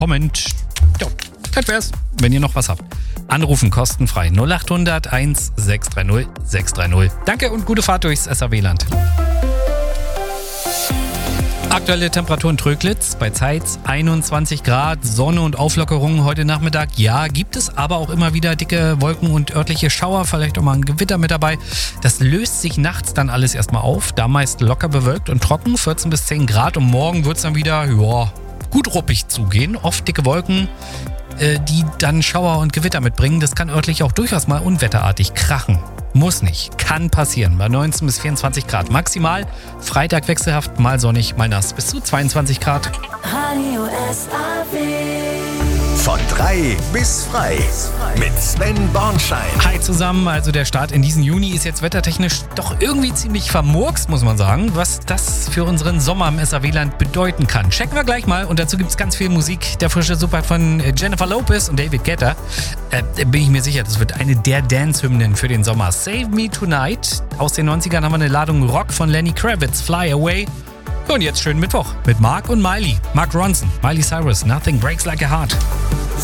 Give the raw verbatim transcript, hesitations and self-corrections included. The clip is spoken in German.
Comment. Ja, das wär's, wenn ihr noch was habt. Anrufen kostenfrei null acht hundert eins sechs drei null sechs drei null. Danke und gute Fahrt durchs S R W-Land. Aktuelle Temperaturen Tröglitz bei Zeitz einundzwanzig Grad, Sonne und Auflockerungen heute Nachmittag. Ja, gibt es aber auch immer wieder dicke Wolken und örtliche Schauer, vielleicht auch mal ein Gewitter mit dabei. Das löst sich nachts dann alles erstmal auf, da meist locker bewölkt und trocken, vierzehn bis zehn Grad. Und morgen wird es dann wieder, ja, gut ruppig zugehen. Oft dicke Wolken, äh, die dann Schauer und Gewitter mitbringen. Das kann örtlich auch durchaus mal unwetterartig krachen. Muss nicht, kann passieren. Bei neunzehn bis vierundzwanzig Grad maximal. Freitag wechselhaft, mal sonnig, mal nass. Bis zu zweiundzwanzig Grad. Radio S A W. Von drei bis frei. Mit Sven Bornschein. Hi zusammen, also der Start in diesen Juni ist jetzt wettertechnisch doch irgendwie ziemlich vermurkst, muss man sagen. Was das für unseren Sommer im S A W-Land bedeuten kann, checken wir gleich mal. Und dazu gibt es ganz viel Musik. Der frische Super von Jennifer Lopez und David Guetta. Äh, bin ich mir sicher, das wird eine der Dance-Hymnen für den Sommer. Save Me Tonight. Aus den neunzigern haben wir eine Ladung Rock von Lenny Kravitz, Fly Away. Und jetzt schönen Mittwoch mit Mark und Miley. Mark Ronson, Miley Cyrus, Nothing Breaks Like a Heart.